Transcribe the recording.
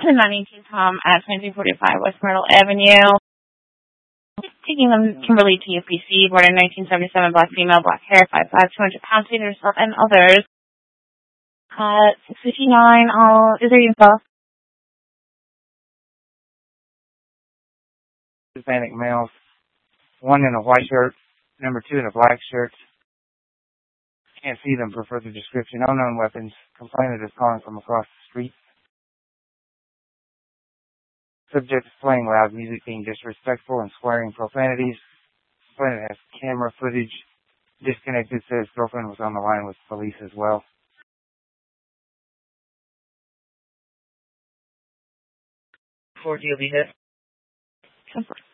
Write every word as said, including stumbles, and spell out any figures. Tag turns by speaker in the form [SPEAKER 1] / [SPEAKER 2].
[SPEAKER 1] nine eighteen Tom at twenty-two forty-five West Myrtle Avenue. Taking them Kimberly to U P C, born in nineteen seventy-seven, black female, black hair, five five, two hundred pounds, feed herself and others. At six fifty-nine, I'll, is there info?
[SPEAKER 2] Hispanic males, one in a white shirt, number two in a black shirt. Can't see them for further description. Unknown weapons. Complainant is calling from across the street. Subject is playing loud music, being disrespectful and swearing profanities. Complainant has camera footage. Disconnected, says girlfriend was on the line with police as well.
[SPEAKER 3] four D will be hit.
[SPEAKER 1] Ten four.